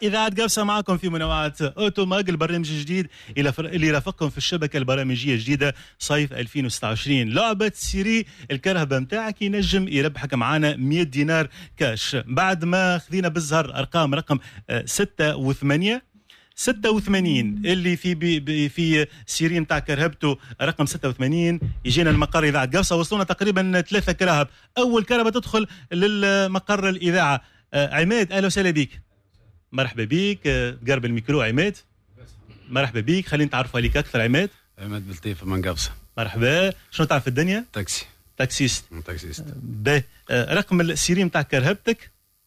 إذاعة قبصة معكم في منوعات أوتوماج، البرنامج الجديد اللي يرافقكم في الشبكة البرامجية الجديدة صيف 2026. لعبة سيري الكرهبة متاعك ينجم يربحك معانا 100 دينار كاش. بعد ما خذينا بالزهر رقم 6 و8 86 اللي في سيري نتاع كرهبته رقم 86 يجينا المقر إذاعة قبصة. وصلنا تقريبا 3 كراهب. أول كرهبة تدخل للمقر الإذاعة. عماد أهلا وسهلا بك. مرحبا بك. قرب الميكرو عماد. مرحبا بك. خلينا نتعرفوا عليك أكثر. عماد بلطيف من قبصة. مرحبا. شنو تعرف في الدنيا؟ تاكسيست. رقم السيري نتاع كرهبتك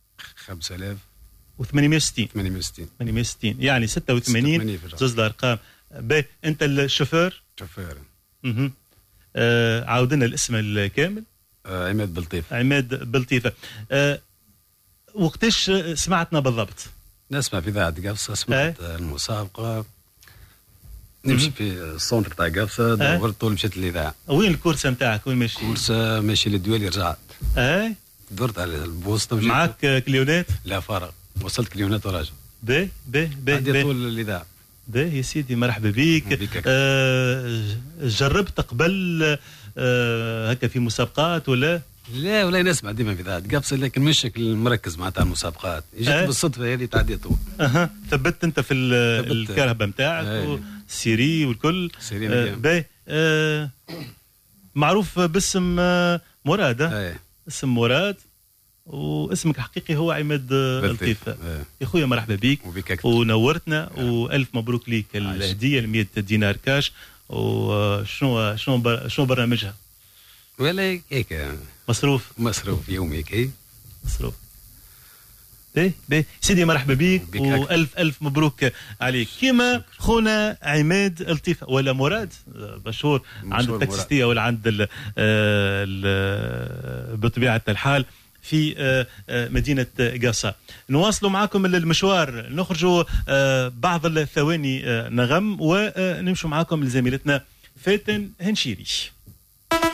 5860 860 يعني 86 زوز الأرقام. أنت الشوفير؟ شوفير. عاودنا الاسم الكامل. عماد بلطيف. وقتاش سمعتنا بالضبط؟ نسمع في إذاعة قبصة. سمعت المسابقة. نمشي في السونتر تاع قبصة. دورت طول مشيت للإذاعة. وين الكورسة نتاعك؟ وين ماشي؟ كورسة ماشي للدوالي رجعت. دورت على البوسطة. معك كليونات؟ لا فارغ. وصلت كليونات وراجع. عندي طول الإذاعة. يا سيدي مرحبا بيك. جربت قبل هكا في مسابقات ولا؟ لا ولا نسمع ديما في ذات قبصة، لكن مش شكل مركز مع تاع المسابقات. جيت بالصدفة هذه تعديت. ثبت انت في الكرهبة متاعك والسيري والكل. معروف باسم مراد. اسم مراد واسمك حقيقي هو عماد بلطيف. يا خويا مرحبا بيك ونورتنا. والف مبروك ليك الهدية 100 دينار كاش. وشنو برنامجها؟ ولا هيك مصروف يومي كي مصروف. سيدي مرحبا بيك والف مبروك عليك. كما خونا عماد لطيف ولا مراد مشهور عند التاكسيستية ولا عند بطبيعة الحال في مدينة قاصة. نواصلوا معكم المشوار. نخرجوا بعض الثواني نغم ونمشوا معكم لزميلتنا فاتن هنشيري.